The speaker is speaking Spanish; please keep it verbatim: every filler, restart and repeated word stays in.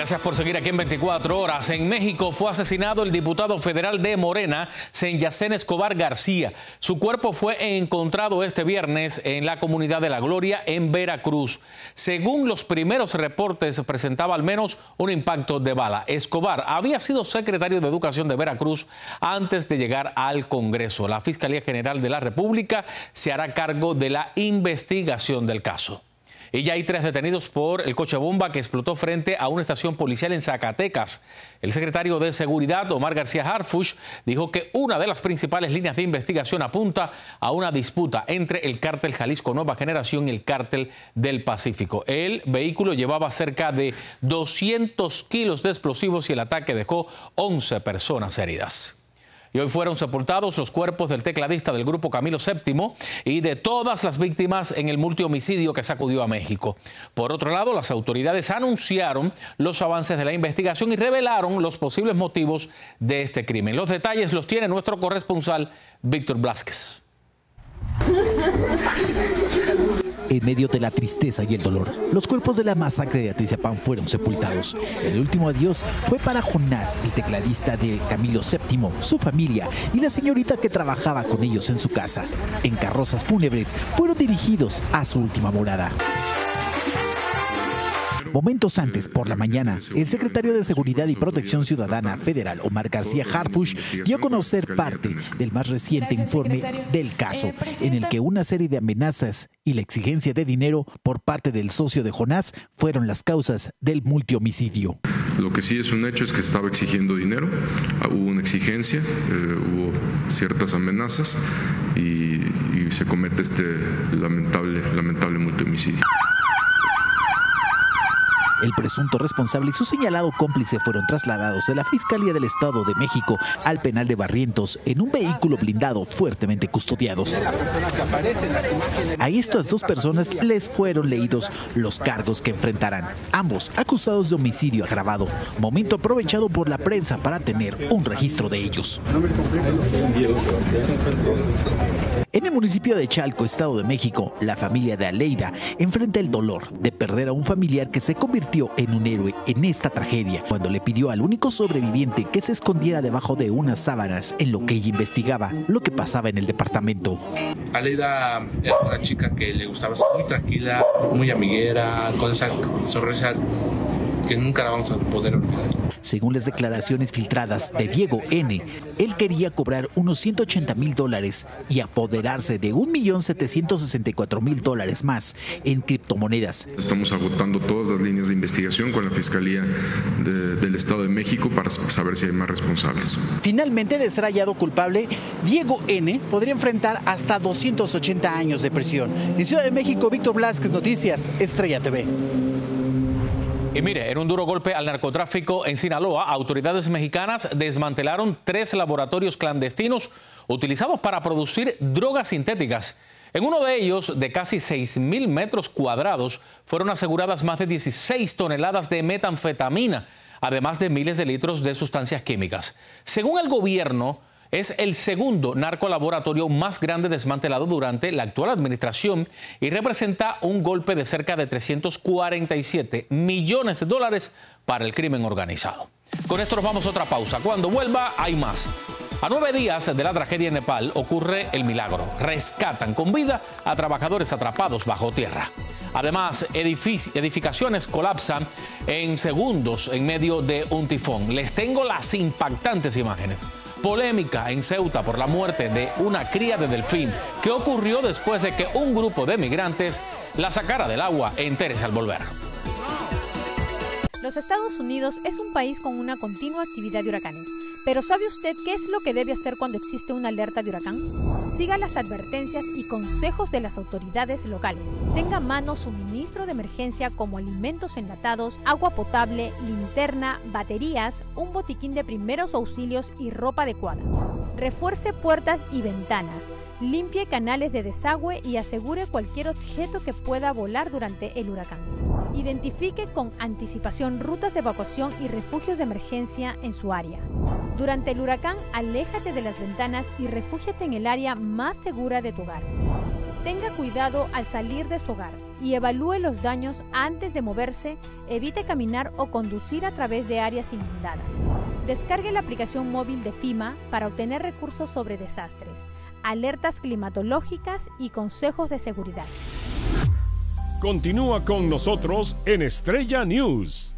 Gracias por seguir aquí en veinticuatro horas. En México fue asesinado el diputado federal de Morena, Senyacen Escobar García. Su cuerpo fue encontrado este viernes en la comunidad de La Gloria, en Veracruz. Según los primeros reportes, presentaba al menos un impacto de bala. Escobar había sido secretario de Educación de Veracruz antes de llegar al Congreso. La Fiscalía General de la República se hará cargo de la investigación del caso. Y ya hay tres detenidos por el coche bomba que explotó frente a una estación policial en Zacatecas. El secretario de Seguridad, Omar García Harfuch, dijo que una de las principales líneas de investigación apunta a una disputa entre el cártel Jalisco Nueva Generación y el cártel del Pacífico. El vehículo llevaba cerca de doscientos kilos de explosivos y el ataque dejó once personas heridas. Y hoy fueron sepultados los cuerpos del tecladista del grupo Camilo séptimo y de todas las víctimas en el multihomicidio que sacudió a México. Por otro lado, las autoridades anunciaron los avances de la investigación y revelaron los posibles motivos de este crimen. Los detalles los tiene nuestro corresponsal Víctor Blázquez. En medio de la tristeza y el dolor, los cuerpos de la masacre de Atizapán fueron sepultados. El último adiós fue para Jonás, el tecladista de Camilo séptimo, su familia y la señorita que trabajaba con ellos en su casa. En carrozas fúnebres fueron dirigidos a su última morada. Momentos antes, por la mañana, el secretario de Seguridad y Protección Ciudadana Federal, Omar García Harfuch, dio a conocer parte del más reciente informe del caso, en el que una serie de amenazas y la exigencia de dinero por parte del socio de Jonás fueron las causas del multihomicidio. Lo que sí es un hecho es que estaba exigiendo dinero, hubo una exigencia, eh, hubo ciertas amenazas y, y se comete este lamentable, lamentable multihomicidio. El presunto responsable y su señalado cómplice fueron trasladados de la Fiscalía del Estado de México al penal de Barrientos en un vehículo blindado fuertemente custodiados. A estas dos personas les fueron leídos los cargos que enfrentarán, ambos acusados de homicidio agravado, momento aprovechado por la prensa para tener un registro de ellos. En el municipio de Chalco, Estado de México, la familia de Aleida enfrenta el dolor de perder a un familiar que se convirtió en un héroe en esta tragedia, cuando le pidió al único sobreviviente que se escondiera debajo de unas sábanas en lo que ella investigaba lo que pasaba en el departamento. Aleida era una chica que le gustaba ser muy tranquila, muy amiguera, con esa sonrisa que nunca la vamos a poder olvidar. Según las declaraciones filtradas de Diego N., él quería cobrar unos ciento ochenta mil dólares y apoderarse de un millón setecientos sesenta y cuatro mil dólares más en criptomonedas. Estamos agotando todas las líneas de investigación con la Fiscalía de, del Estado de México para saber si hay más responsables. Finalmente, de ser hallado culpable, Diego N. podría enfrentar hasta doscientos ochenta años de prisión. En Ciudad de México, Víctor Blázquez, Noticias, Estrella T V. Y mire, en un duro golpe al narcotráfico en Sinaloa, autoridades mexicanas desmantelaron tres laboratorios clandestinos utilizados para producir drogas sintéticas. En uno de ellos, de casi seis mil metros cuadrados, fueron aseguradas más de dieciséis toneladas de metanfetamina, además de miles de litros de sustancias químicas. Según el gobierno, es el segundo narcolaboratorio más grande desmantelado durante la actual administración y representa un golpe de cerca de trescientos cuarenta y siete millones de dólares para el crimen organizado. Con esto nos vamos a otra pausa. Cuando vuelva, hay más. A nueve días de la tragedia en Nepal ocurre el milagro. Rescatan con vida a trabajadores atrapados bajo tierra. Además, edificaciones colapsan en segundos en medio de un tifón. Les tengo las impactantes imágenes. Polémica en Ceuta por la muerte de una cría de delfín. ¿Qué ocurrió después de que un grupo de migrantes la sacara del agua? Entérese al volver. Los Estados Unidos es un país con una continua actividad de huracanes. Pero ¿sabe usted qué es lo que debe hacer cuando existe una alerta de huracán? Siga las advertencias y consejos de las autoridades locales. Tenga a mano suministro de emergencia como alimentos enlatados, agua potable, linterna, baterías, un botiquín de primeros auxilios y ropa adecuada. Refuerce puertas y ventanas. Limpie canales de desagüe y asegure cualquier objeto que pueda volar durante el huracán. Identifique con anticipación rutas de evacuación y refugios de emergencia en su área. Durante el huracán, aléjate de las ventanas y refúgiate en el área más segura de tu hogar. Tenga cuidado al salir de su hogar y evalúe los daños antes de moverse. Evite caminar o conducir a través de áreas inundadas. Descargue la aplicación móvil de FEMA para obtener recursos sobre desastres, alertas climatológicas y consejos de seguridad. Continúa con nosotros en Estrella News.